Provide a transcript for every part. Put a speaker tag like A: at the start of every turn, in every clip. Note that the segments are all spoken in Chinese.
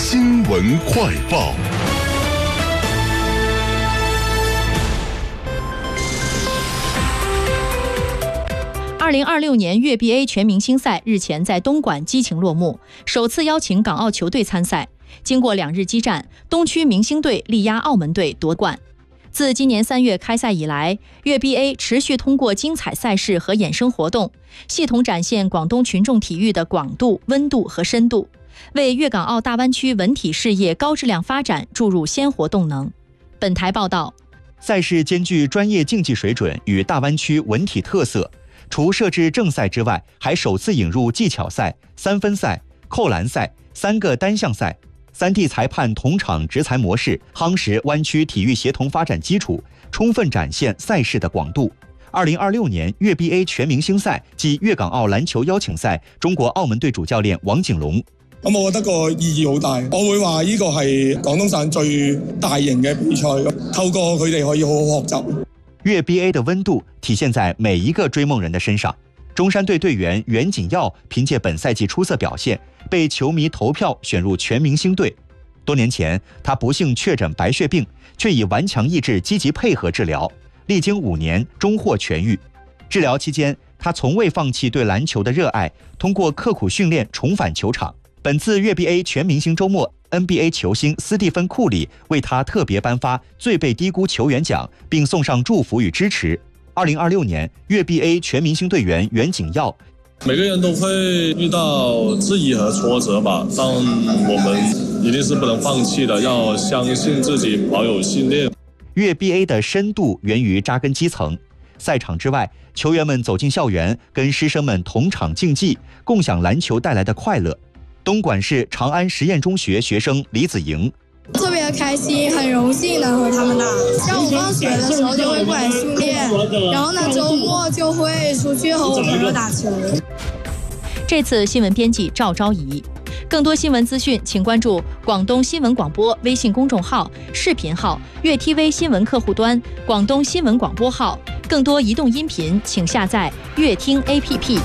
A: 新闻快报。
B: 2026年粤 BA 全明星赛日前在东莞激情落幕，首次邀请港澳球队参赛。经过2日激战，东区明星队力压澳门队夺冠。自今年3月开赛以来，粤 BA 持续通过精彩赛事和衍生活动，系统展现广东群众体育的广度、温度和深度，为粤港澳大湾区文体事业高质量发展注入鲜活动能。本台报道，
C: 赛事兼具专业竞技水准与大湾区文体特色，除设置正赛之外，还首次引入技巧赛、3分赛、扣篮赛3个单项赛，3D 裁判同场执裁模式，夯实湾区体育协同发展基础，充分展现赛事的广度。2026年粤 BA 全明星賽暨粤港澳籃球邀請賽，中國澳門隊主教練王景龍。
D: 我覺得個意義好大，我會話呢個係廣東省最大型嘅比賽，透過佢哋可以好好學習。
C: 粤 BA 的温度體現在每一個追夢人的身上。中山隊隊員袁景耀憑借本賽季出色表現，被球迷投票選入全明星隊。多年前，他不幸確診白血病，卻以頑強意志積極配合治療，歷經5年終獲痊癒。治療期間，他從未放棄對籃球的熱愛，通過刻苦訓練重返球場。本次粤 BA 全明星周末， NBA 球星斯蒂芬·庫里為他特別頒發最被低估球員獎，並送上祝福與支持。2026年粤 BA 全明星隊員袁景耀，
E: 每個人都會遇到質疑和挫折吧，但我們一定是不能放棄的，要相信自己，保有信念。
C: 粤 BA 的深度源於扎根基層，賽場之外，球員們走進校園，跟師生們同場競技，共享籃球帶來的快樂。東莞市長安實驗中學學生李子瑩，
F: 特別開心，很榮幸能和他們打。像我放學的時候就會過來訓練，然後呢週末就會出去和我朋友打球。
B: 這次新聞編輯趙昭儀。更多新聞資訊，請關注廣東新聞廣播微信公眾號、視頻號、粵 TV 新聞客戶端、廣東新聞廣播號。更多移動音頻，請下載粵聽 APP。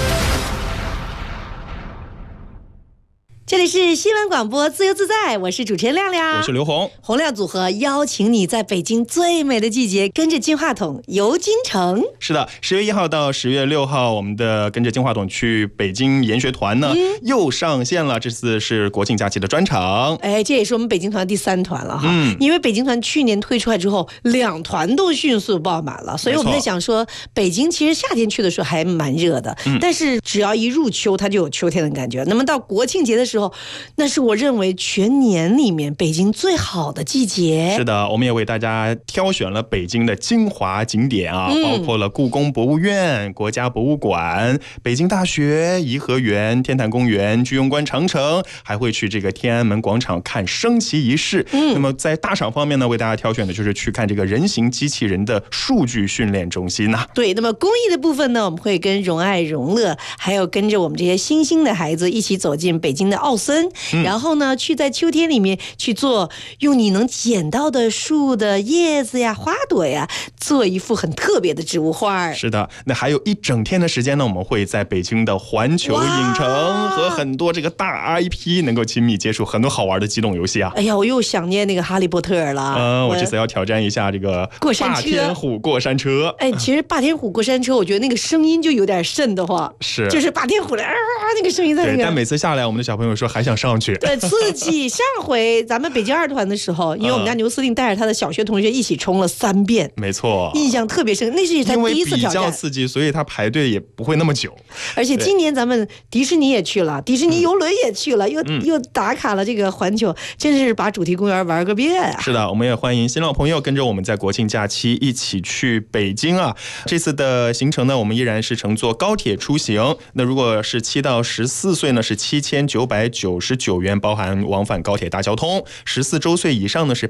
G: 这里是新闻广播自由自在，我是主持人亮亮，
H: 我是刘红。
G: 洪亮组合邀请你在北京最美的季节，跟着金话筒游京城。
H: 是的，10月1号到10月6号，我们的跟着金话筒去北京研学团呢，又上线了。这次是国庆假期的专场。
G: 哎，这也是我们北京团第3团了哈。因为北京团去年推出来之后，2团都迅速爆满了，所以我们在想说，北京其实夏天去的时候还蛮热的，但是只要一入秋，它就有秋天的感觉。那么到国庆节的时候，那是我认为全年里面北京最好的季节。
H: 是的，我们也为大家挑选了北京的精华景点啊，包括了故宫博物院、国家博物馆、北京大学、颐和园、天坛公园、居庸关长城，还会去这个天安门广场看升旗仪式。那么在大赏方面呢，为大家挑选的就是去看这个人形机器人的数据训练中心呐。
G: 对，那么公益的部分呢，我们会跟荣爱荣乐，还有跟着我们这些新兴的孩子一起走进北京的奥森。然后呢，去在秋天里面去做，用你能捡到的树的叶子呀、花朵呀，做一幅很特别的植物画。
H: 是的，那还有一整天的时间呢，我们会在北京的环球影城和很多这个大 IP 能够亲密接触很多好玩的机动游戏啊。
G: 哎呀，我又想念那个哈利波特了。
H: 我这次要挑战一下这个霸天虎过山车。
G: 哎，其实霸天虎过山车，我觉得那个声音就有点瘆得慌，就是霸天虎的那个声音在那个。
H: 对，但每次下来，我们的小朋友说还想上去。
G: 对，刺激。上回咱们北京2团的时候，因为我们家牛司令带着他的小学同学一起冲了3遍，
H: 没错，
G: 印象特别深。那是他第一次挑战，
H: 因为比较刺激，所以他排队也不会那么久。
G: 而且今年咱们迪士尼也去了，迪士尼游轮也去了，又打卡了这个环球，真是把主题公园玩个遍啊。
H: 是的，我们也欢迎新老朋友跟着我们在国庆假期一起去北京啊。这次的行程呢，我们依然是乘坐高铁出行。那如果是7到14岁呢，是7999元，包含往返高铁大交通；14周岁以上呢是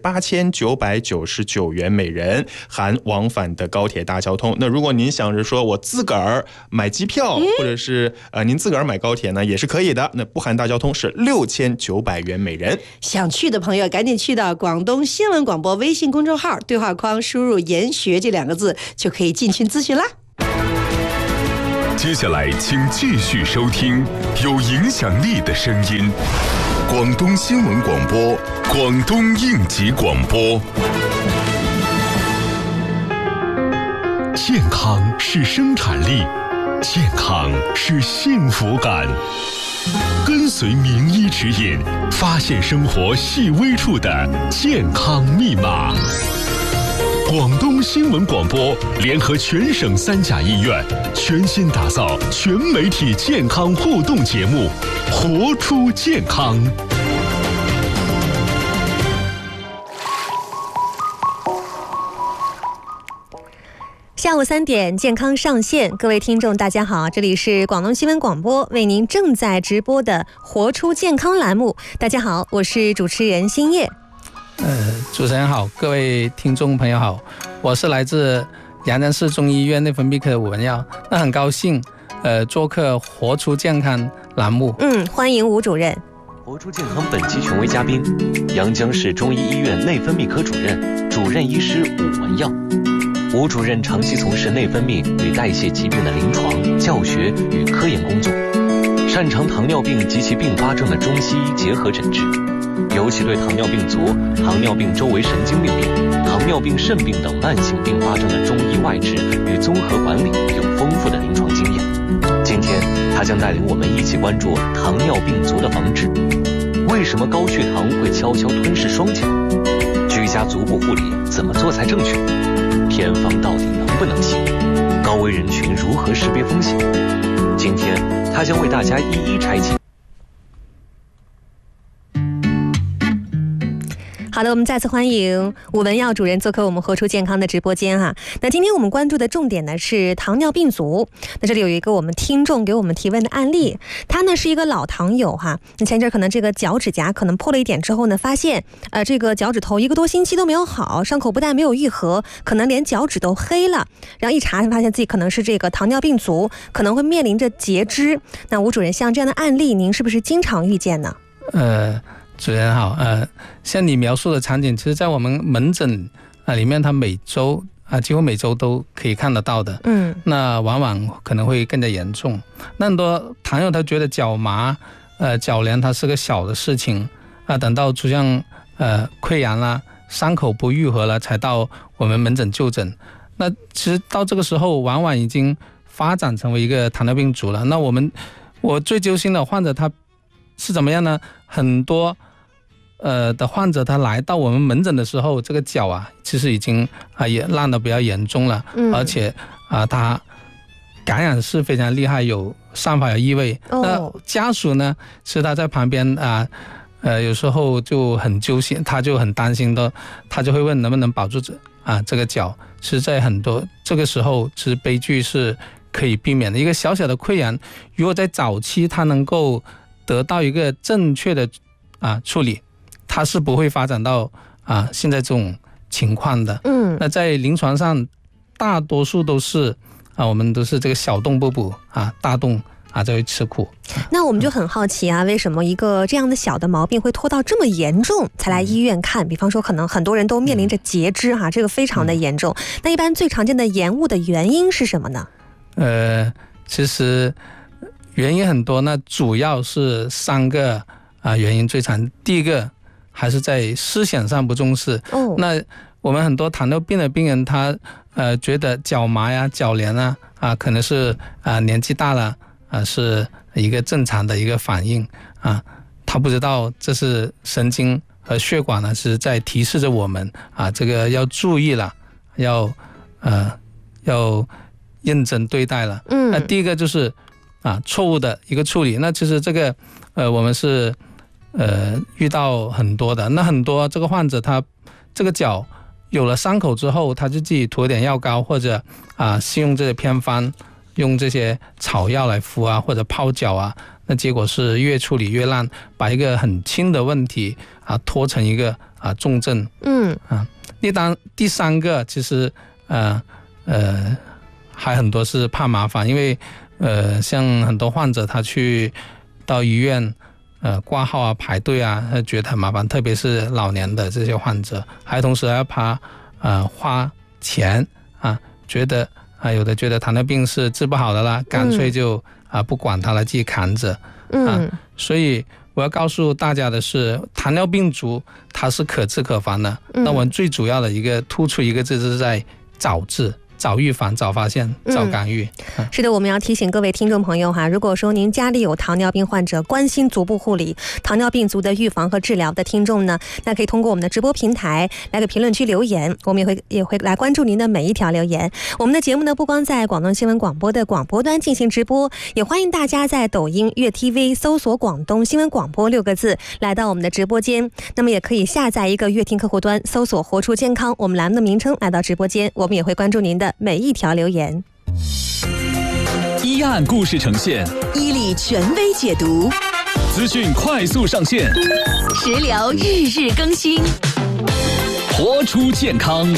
H: 8999元每人，含往返的高铁大交通。那如果您想着说我自个儿买机票，或者是您自个儿买高铁呢，也是可以的。那不含大交通是6900元每人。
G: 想去的朋友赶紧去到广东新闻广播微信公众号对话框输入研学这2个字，就可以进群咨询啦。
A: 接下来请继续收听有影响力的声音。 广东新闻广播，广东应急广播。健康是生产力，健康是幸福感。跟随名医指引，发现生活细微处的健康密码。广东新闻广播联合全省3甲医院，全新打造全媒体健康互动节目《活出健康》。
I: 下午3点，健康上线，各位听众大家好，这里是广东新闻广播为您正在直播的活出健康栏目。大家好，我是主持人新叶。
J: 主持人好，各位听众朋友好，我是来自阳江市中医院内分泌科吴文耀，那很高兴做客活出健康栏目。
I: 欢迎吴主任。
K: 活出健康本期权威嘉宾，阳江市中医医院内分泌科主任医师吴文耀。吴主任长期从事内分泌与代谢疾病的临床、教学与科研工作，擅长糖尿病及其并发症的中西医结合诊治，尤其对糖尿病足、糖尿病周围神经病变、糖尿病肾病等慢性并发症的中医外治与综合管理有丰富的临床经验。今天他将带领我们一起关注糖尿病足的防治。为什么高血糖会悄悄吞噬双脚？居家足部护理怎么做才正确？偏方到底能不能行？高危人群如何识别风险？今天他将为大家一一拆解。
I: 好的，我们再次欢迎吴文耀主任做客我们活出健康的直播间哈。那今天我们关注的重点呢是糖尿病足。那这里有一个我们听众给我们提问的案例，他呢是一个老糖友哈。那前阵可能这个脚趾甲可能破了一点之后呢，发现这个脚趾头1个多星期都没有好，伤口不但没有愈合，可能连脚趾都黑了。然后一查发现自己可能是这个糖尿病足，可能会面临着截肢。那吴主任，像这样的案例，您是不是经常遇见呢？
J: 主持人好，像你描述的场景，其实在我们门诊里面，它每周几乎每周都可以看得到的。那往往可能会更加严重。那很多糖友他觉得脚麻、脚凉，它是个小的事情等到出现溃疡啦、伤口不愈合了，才到我们门诊就诊。那其实到这个时候，往往已经发展成为一个糖尿病足了。那我最揪心的患者他是怎么样呢？很多的患者他来到我们门诊的时候，这个脚其实已经也烂得比较严重了，而且他感染是非常厉害，有散发有异味。那家属呢，是他在旁边有时候就很揪心，他就很担心的，他就会问能不能保住这个脚。其实在很多这个时候，其实悲剧是可以避免的。一个小小的溃疡，如果在早期它能够得到一个正确的处理，它是不会发展到现在这种情况的。那在临床上，大多数都是我们都是这个小洞不补大洞就会吃苦。
I: 那我们就很好奇为什么一个这样的小的毛病会拖到这么严重才来医院看？比方说，可能很多人都面临着截肢这个非常的严重。那一般最常见的延误的原因是什么呢？
J: 其实原因很多，那主要是3个原因最常。第一个还是在思想上不重视。那我们很多糖尿病的病人，他觉得脚麻呀、脚凉可能是年纪大了是一个正常的一个反应他不知道这是神经和血管呢是在提示着我们这个要注意了，要认真对待了。那第一个就是错误的一个处理。那其实这个我们是遇到很多的。那很多这个患者他这个脚有了伤口之后，他就自己涂点药膏，或者是用这些偏方，用这些草药来敷或者泡脚那结果是越处理越烂，把一个很轻的问题拖成一个重症。第3个其实还很多是怕麻烦，因为像很多患者他去到医院挂号排队觉得很麻烦，特别是老年的这些患者，还同时还要怕花钱觉得有的觉得糖尿病是治不好的啦，干脆就不管它了，自己扛着所以我要告诉大家的是，糖尿病足它是可治可防的。那我们最主要的一个突出一个字是在早治。早预防、早发现、早干预。
I: 是的，我们要提醒各位听众朋友哈，如果说您家里有糖尿病患者，关心足部护理、糖尿病足的预防和治疗的听众呢，那可以通过我们的直播平台来给评论区留言，我们也会来关注您的每一条留言。我们的节目呢，不光在广东新闻广播的广播端进行直播，也欢迎大家在抖音、粤 TV 搜索广东新闻广播6个字来到我们的直播间。那么也可以下载一个乐听客户端，搜索活出健康我们栏目的名称来到直播间，我们也会关注您的每一条留言。
L: 一案故事呈现，
M: 伊利权威解读，
L: 资讯快速上线，
M: 食疗日日更新，
L: 活出健康。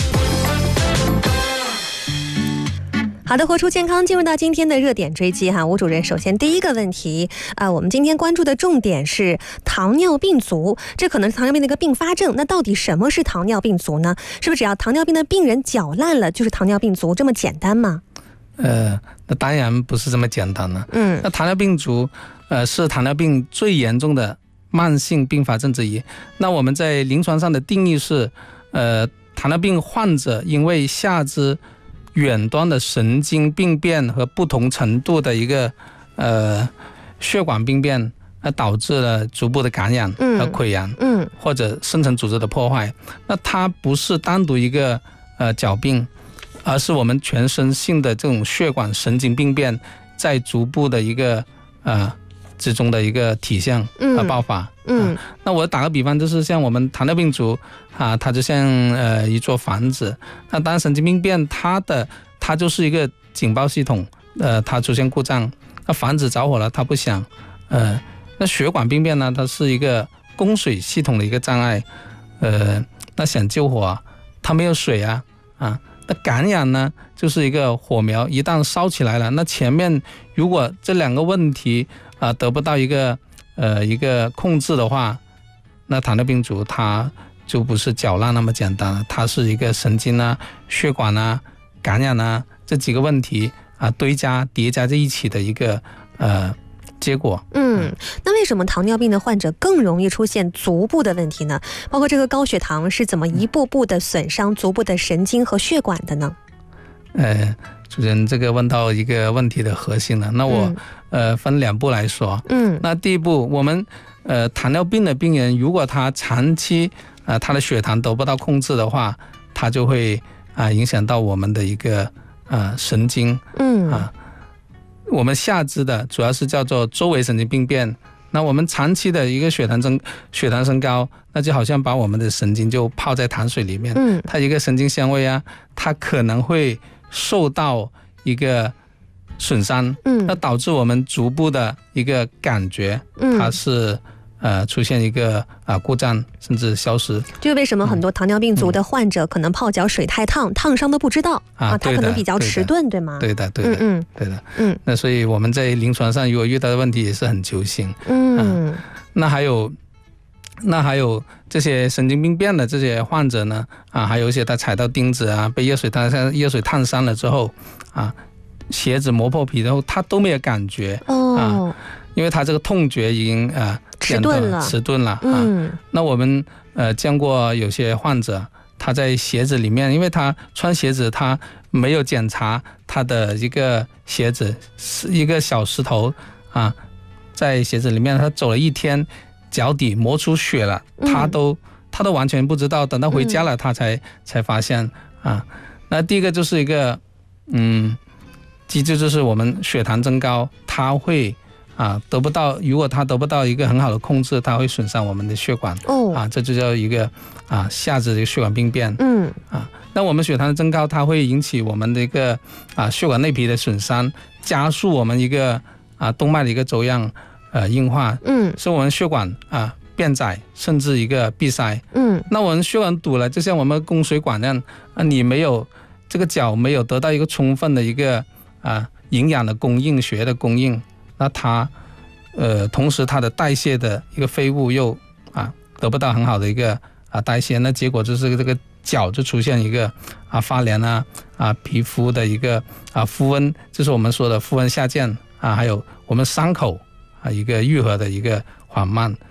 I: 好的，活出健康，进入到今天的热点追击哈，吴主任，首先第一个问题我们今天关注的重点是糖尿病足，这可能是糖尿病的一个并发症。那到底什么是糖尿病足呢？是不是只要糖尿病的病人脚烂了就是糖尿病足，这么简单吗？
J: 那当然不是这么简单了。那糖尿病足是糖尿病最严重的慢性并发症之一。那我们在临床上的定义是糖尿病患者因为下肢远端的神经病变和不同程度的一个血管病变，导致了足部的感染和溃疡，或者深层组织的破坏。那它不是单独一个脚病，而是我们全身性的这种血管神经病变在足部的一个之中的一个体现和爆发。那我打个比方，就是像我们糖尿病足它就像一座房子。那当神经病变它就是一个警报系统，它出现故障，那房子着火了它不响。那血管病变呢，它是一个供水系统的一个障碍，那想救火它没有水啊。那感染呢，就是一个火苗，一旦烧起来了，那前面如果这两个问题得不到一个控制的话，那糖尿病足它就不是脚烂那么简单了，它是一个神经血管感染这几个问题叠加在一起的一个结果。
I: 那为什么糖尿病的患者更容易出现足部的问题呢？包括这个高血糖是怎么一步步的损伤足部的神经和血管的呢？
J: 主持人这个问到一个问题的核心了。那我分2步来说。那第一步，我们糖尿病的病人，如果他长期他的血糖得不到控制的话，他就会影响到我们的一个神经。我们下肢的主要是叫做周围神经病变。那我们长期的一个血糖升高，那就好像把我们的神经就泡在糖水里面。它一个神经纤维它可能会受到一个损伤，那导致我们足部的一个感觉，它是出现一个故障甚至消失。
I: 就为什么很多糖尿病足的患者可能泡脚水太烫，烫伤都不知道他可能比较迟钝，对吗？
J: 对的。那所以我们在临床上如果遇到的问题也是很揪心。那还有这些神经病变的这些患者呢，还有一些他踩到钉子被热水烫伤了之后鞋子磨破皮，然后他都没有感觉因为他这个痛觉已经迟钝了。那我们见过有些患者，他在鞋子里面，因为他穿鞋子，他没有检查他的一个鞋子是一个小石头在鞋子里面，他走了1天，脚底磨出血了，他都完全不知道，等到回家了他才发现那第一个就是一个机制，就是我们血糖增高，它会如果它得不到一个很好的控制，它会损伤我们的血管。这就叫一个下肢的血管病变。那我们血糖增高，它会引起我们的一个血管内皮的损伤，加速我们一个动脉的一个粥样硬化，使我们血管变窄，甚至一个闭塞。那我们血管堵了，就像我们供水管那样，你没有这个脚没有得到一个充分的一个营养的供应、血液的供应，那它同时它的代谢的一个废物又得不到很好的一个代谢，那结果就是这个脚就出现一个发凉皮肤的一个肤温，就是我们说的肤温下降还有我们伤口一个愈合的一个缓慢。